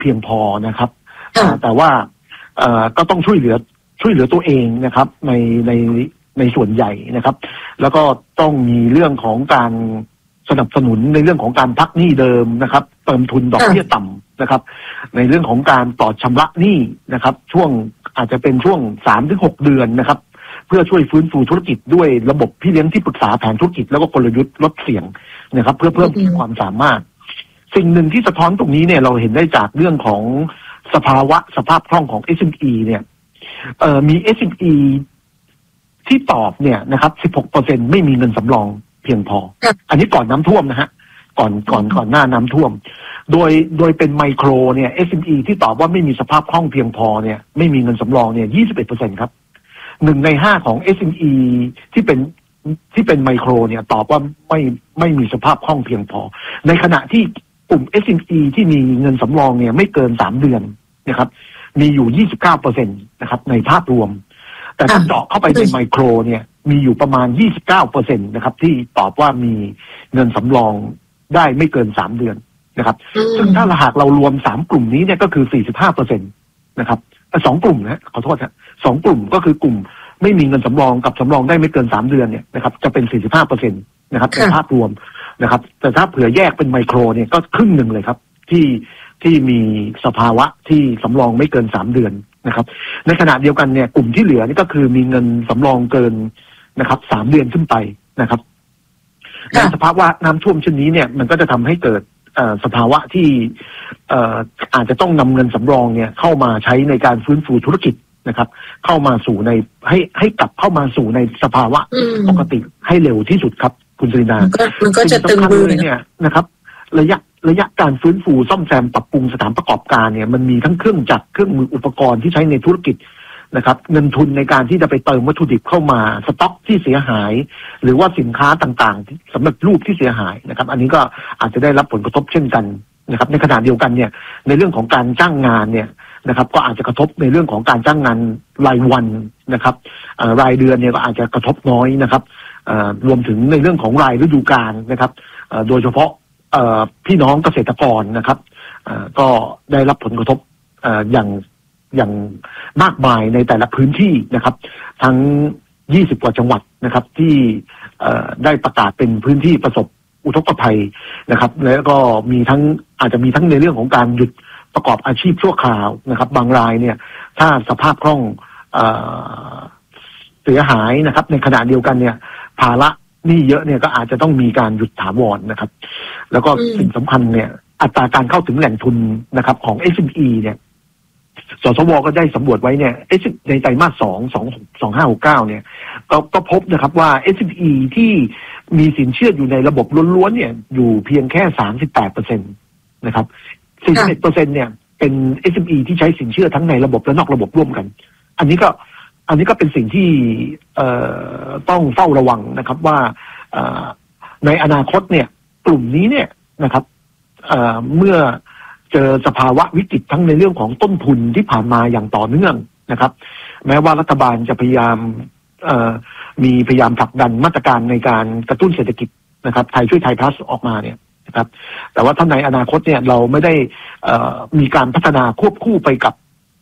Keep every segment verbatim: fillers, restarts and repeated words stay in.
เพียงพอนะครับแต่ว่าก็ต้องช่วยเหลือช่วยเหลือตัวเองนะครับในในในส่วนใหญ่นะครับแล้วก็ต้องมีเรื่องของการสนับสนุนในเรื่องของการพักหนี้เดิมนะครับเติมทุนดอกเบี้ยต่ำนะครับในเรื่องของการปลอดชำระหนี้นะครับช่วงอาจจะเป็นช่วง สามถึงหก เดือนนะครับเพื่อช่วยฟื้นฟูธุรกิจด้วยระบบพี่เลี้ยงที่ปรึกษาแผนธุรกิจแล้วก็กลยุทธ์ลดเสี่ยงนะครับเพื่อเพิ่มความสามารถสิ่งหนึ่งที่สะท้อนตรงนี้เนี่ยเราเห็นได้จากเรื่องของสภาวะสภาพคล่องของ เอส เอ็ม อี เนี่ยเอ่อมี เอส เอ็ม อี ที่ตอบเนี่ยนะครับ สิบหกเปอร์เซ็นต์ ไม่มีเงินสำรองเพียงพออันนี้ก่อนน้ำท่วมนะฮะก่อนก่อนก่อนหน้าน้ำท่วมโดยโดยเป็นไมโครเนี่ย เอส เอ็ม อี ที่ตอบว่าไม่มีสภาพคล่องเพียงพอเนี่ยไม่มีเงินสำรองเนี่ย ยี่สิบเอ็ดเปอร์เซ็นต์ ครับหนึ่งในห้าของ เอส เอ็ม อี ที่เป็นที่เป็นไมโครเนี่ยตอบว่าไม่ไม่มีสภาพคล่องเพียงพอในขณะที่กลุ่ม เอส เอ็ม อี ที่มีเงินสำรองเนี่ยไม่เกินสามเดือนนะครับมีอยู่ ยี่สิบเก้าเปอร์เซ็นต์ นะครับในภาพรวมแต่ถ้าเจาะเข้าไปในไมโครเนี่ยมีอยู่ประมาณ ยี่สิบเก้าเปอร์เซ็นต์ นะครับที่ตอบว่ามีเงินสำรองได้ไม่เกินสามเดือนนะครับซึ่งถ้าหากเรารวมสามกลุ่มนี้เนี่ยก็คือ สี่สิบห้าเปอร์เซ็นต์ นะครับสองกลุ่มนะขอโทษครับสองกลุ่มก็คือกลุ่มไม่มีเงินสำรองกับสำรองได้ไม่เกินสามเดือนเนี่ยนะครับจะเป็น สี่สิบห้าเปอร์เซ็นต์ นะครับในภาพรวมนะครับแต่ถ้าเผื่อแยกเป็นไมโครเนี่ยก็ครึ่งหนึ่งเลยครับที่ที่มีสภาวะที่สำรองไม่เกินสามเดือนนะครับในขณะเดียวกันเนี่ยกลุ่มที่เหลือนี่ก็คือมีเงินสำรองเกินนะครับสามเดือนขึ้นไปนะครับในสภาวะน้ำท่วมเช่นนี้เนี่ยมันก็จะทำให้เกิดสภาวะที่อาจจะต้องนำเงินสำรองเนี่ยเข้ามาใช้ในการฟื้นฟูธุรกิจนะครับเข้ามาสู่ในให้ให้กลับเข้ามาสู่ในสภาวะปกติให้เร็วที่สุดครับคุณศรีนามันก็จะตึงมือเนี่ยนะครับระยะระยะการฟื้นฟูซ่อมแซมปรับปรุงสถานประกอบการเนี่ยมันมีทั้งเครื่องจักรเครื่องมืออุปกรณ์ที่ใช้ในธุรกิจนะครับเงินทุนในการที่จะไปเติมวัตถุดิบเข้ามาสต็อกที่เสียหายหรือว่าสินค้าต่างๆสำหรับรูปที่เสียหายนะครับอันนี้ก็อาจจะได้รับผลกระทบเช่นกันนะครับในขณะเดียวกันเนี่ยในเรื่องของการจ้างงานเนี่ยนะครับก็อาจจะกระทบในเรื่องของการจ้างงานรายวันนะครับรายเดือนเนี่ยก็อาจจะกระทบน้อยนะครับรวมถึงในเรื่องของรายฤดูกาลนะครับโดยเฉพาะพี่น้องเกษตรกรนะครับก็ได้รับผลกระทบอย่างอย่างมากมายในแต่ละพื้นที่นะครับทั้งยี่สิบกว่าจังหวัดนะครับที่ได้ประกาศเป็นพื้นที่ประสบอุทกภัยนะครับแล้วก็มีทั้งอาจจะมีทั้งในเรื่องของการหยุดประกอบอาชีพชั่วคราวนะครับบางรายเนี่ยถ้าสภาพคล่องเสียหายนะครับในขณะเดียวกันเนี่ยภาระหนี้เยอะเนี่ยก็อาจจะต้องมีการหยุดถาวรนะครับแล้วก็สิ่งสำคัญเนี่ยอัตราการเข้าถึงแหล่งทุนนะครับของ เอส เอ็ม อี เนี่ยสสวก็ได้สำรวจไว้เนี่ยในไตรมาสสองสองสองห้าหกเก้าเนี่ยก็ก็พบนะครับว่า เอส เอ็ม อี ที่มีสินเชื่ออยู่ในระบบล้วนๆเนี่ยอยู่เพียงแค่ สามสิบแปดเปอร์เซ็นต์ นะครับ สี่สิบเอ็ดเปอร์เซ็นต์ เนี่ยเป็น เอส เอ็ม อี ที่ใช้สินเชื่อทั้งในระบบและนอกระบบร่วมกันอันนี้ก็อันนี้ก็เป็นสิ่งที่เอ่อต้องเฝ้าระวังนะครับว่าในอนาคตเนี่ยกลุ่มนี้เนี่ยนะครับเอ่อเมื่อเจอสภาวะวิกฤตทั้งในเรื่องของต้นทุนที่ผ่านมาอย่างต่อเนื่องนะครับแม้ว่ารัฐบาลจะพยายามมีพยายามผลักดันมาตรการในการกระตุ้นเศรษฐกิจนะครับไทยช่วยไทยพลัสออกมาเนี่ยนะครับแต่ว่าถ้าในอนาคตเนี่ยเราไม่ได้มีการพัฒนาควบคู่ไปกับ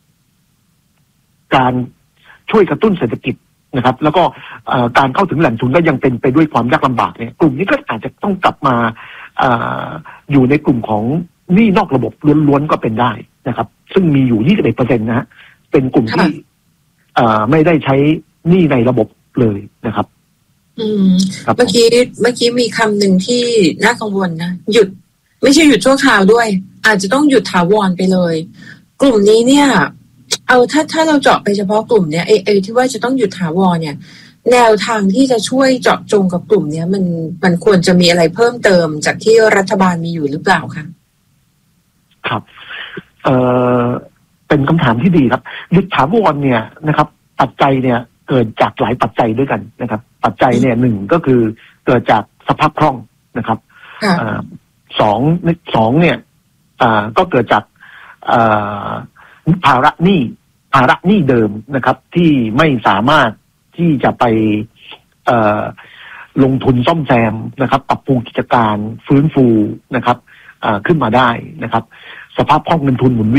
การช่วยกระตุ้นเศรษฐกิจนะครับแล้วก็การเข้าถึงแหล่งทุนก็ยังเป็นไปด้วยความยากลำบากเนี่ยกลุ่มนี้ก็อาจจะต้องกลับมาอยู่ในกลุ่มของหนี้นอกระบบล้วนๆก็เป็นได้นะครับซึ่งมีอยู่ ยี่สิบเอ็ดเปอร์เซ็นต์ นะฮะเป็นกลุ่มที่ไม่ได้ใช้หนี้ในระบบเลยนะครับอืมเมื่อกี้เมื่อกี้มีคำหนึ่งที่น่ากังวลนะหยุดไม่ใช่หยุดชั่วคราวด้วยอาจจะต้องหยุดถาวรไปเลยกลุ่มนี้เนี่ยเอาถ้าถ้าเราเจาะไปเฉพาะกลุ่มเนี้ยเอเอที่ว่าจะต้องหยุดถาวรเนี่ยแนวทางที่จะช่วยเจาะจงกับกลุ่มเนี้ยมันมันควรจะมีอะไรเพิ่มเติมจากที่รัฐบาลมีอยู่หรือเปล่าคะครับเอ่อเป็นคำถามที่ดีครับหยุดถาวรเนี่ยนะครับปัจจัยเนี่ยเกิดจากหลายปัจจัยด้วยกันนะครับปัจจัยเนี่ยหนึ่งก็คือเกิดจากสภาพคล่องนะครับสองสองเนี่ยก็เกิดจากภาระหนี้ภาระหนี้เดิมนะครับที่ไม่สามารถที่จะไปลงทุนซ่อมแซมนะครับปรับปรุงกิจการฟื้นฟูนะครับขึ้นมาได้นะครับสภาพคล่องเงินทุนหมุนเวียน